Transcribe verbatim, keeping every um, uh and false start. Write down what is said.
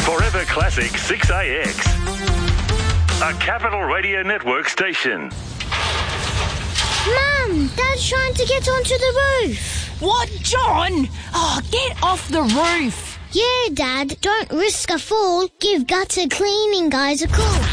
Forever Classic six A X. A Capital Radio Network station. Mum, Dad's trying to get onto the roof. What, John? Oh, get off the roof. Yeah, Dad, don't risk a fall. Give gutter cleaning guys a call.